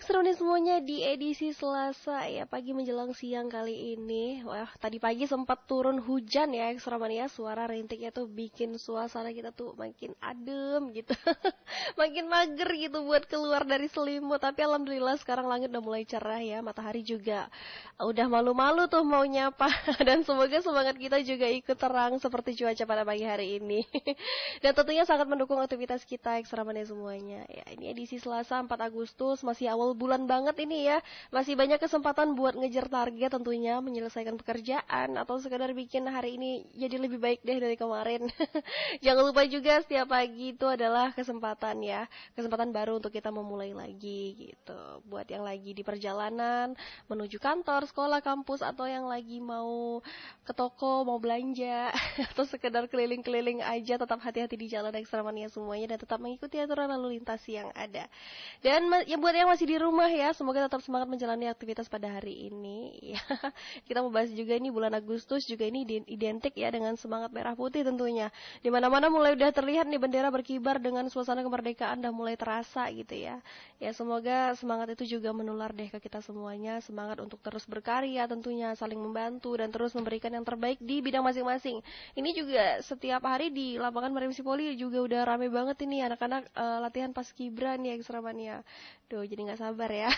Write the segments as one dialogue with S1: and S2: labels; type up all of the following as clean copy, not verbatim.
S1: seru nih semuanya di edisi Selasa ya, pagi menjelang siang kali ini. Wah, tadi pagi sempat turun hujan ya, Ekstramania. Suara rintiknya tuh bikin suasana kita tuh makin adem gitu. Makin mager gitu buat keluar dari selimut. Tapi alhamdulillah sekarang langit udah mulai cerah ya, matahari juga udah malu-malu tuh mau nyapa. Dan semoga semangat kita juga ikut terang seperti cuaca pada pagi hari ini. Dan tentunya sangat mendukung aktivitas kita Ekstramania semuanya. Ya, ini edisi Selasa 4 Agustus, masih awal bulan banget ini ya. Masih banyak kesempatan buat ngejar target tentunya, menyelesaikan pekerjaan atau sekadar bikin hari ini jadi lebih baik deh dari kemarin. Jangan lupa juga setiap pagi itu adalah kesempatan ya. Kesempatan baru untuk kita memulai lagi gitu. Buat yang lagi di perjalanan menuju kantor, sekolah, kampus atau yang lagi mau ke toko, mau belanja atau sekedar keliling-keliling aja, tetap hati-hati di jalan Ekstramania semuanya dan tetap mengikuti aturan lalu lintas yang ada. Dan yang buat yang masih di rumah ya, semoga tetap semangat menjalani aktivitas pada hari ini. Ya, kita mau bahas juga ini bulan Agustus juga ini identik ya dengan semangat merah putih tentunya. Di mana-mana mulai udah terlihat nih bendera berkibar dengan suasana kemerdekaan udah mulai terasa gitu ya. Ya semoga semangat itu juga menular deh ke kita semuanya, semangat untuk terus berkarya tentunya, saling membantu dan terus memberikan yang terbaik di bidang masing-masing. Ini juga setiap hari di lapangan Marim Sipoli juga udah rame banget ini anak-anak latihan paskibra nih Ekstramania. Duh, jadi nggak sabar ya.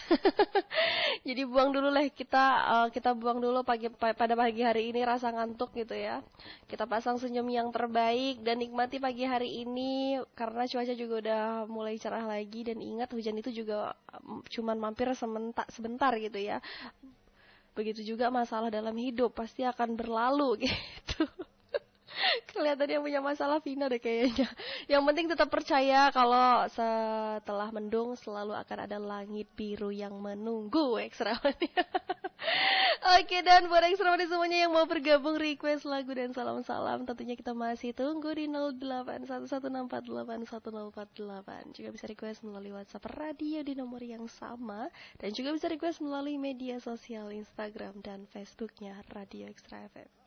S1: Jadi buang dulu lah kita buang dulu pada pagi hari ini rasa ngantuk gitu ya. Kita pasang senyum yang terbaik dan nikmati pagi hari ini karena cuaca juga udah mulai cerah lagi dan ingat hujan itu juga cuman mampir sebentar gitu ya. Begitu juga masalah dalam hidup pasti akan berlalu gitu. Kelihatannya yang punya masalah Vina deh kayaknya. Yang penting tetap percaya kalau setelah mendung selalu akan ada langit biru yang menunggu Ekstramania. Oke, dan buat Ekstramania semuanya yang mau bergabung request lagu dan salam-salam tentunya kita masih tunggu di 0811648108. Juga bisa request melalui WhatsApp radio di nomor yang sama dan juga bisa request melalui media sosial Instagram dan Facebooknya Radio Ekstra FM.